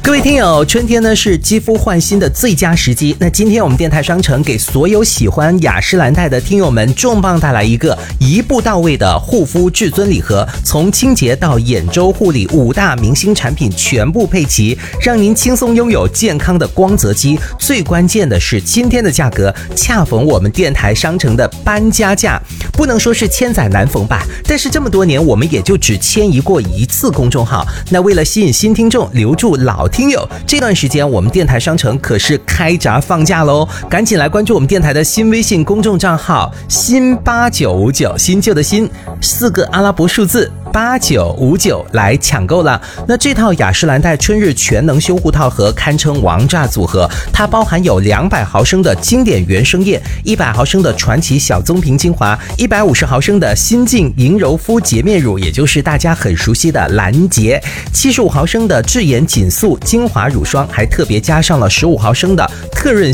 各位听友，春天呢是肌肤焕新的最佳时机。那今天我们电台商城给所有喜欢雅诗兰黛的听友们重磅带来一个一步到位的护肤至尊礼盒，从清洁到眼周护理5大明星产品全部配齐，让您轻松拥有健康的光泽肌。最关键的是今天的价格恰逢我们电台商城的搬家价，不能说是千载难逢吧，但是这么多年我们也就只迁移过一次公众号。那为了吸引新听众，留住老听友，这段时间我们电台商城可是开闸放假喽，赶紧来关注我们电台的新微信公众账号新8959，新旧的新4个阿拉伯数字8959来抢购了。那这套雅诗兰黛春日全能修护套盒堪称王炸组合，它包含有200毫升的经典原生液，100毫升的传奇小棕瓶精华，150毫升的新净莹柔肤洁面乳，也就是大家很熟悉的兰洁，75毫升的智妍紧素精华乳霜，还特别加上了15毫升的特润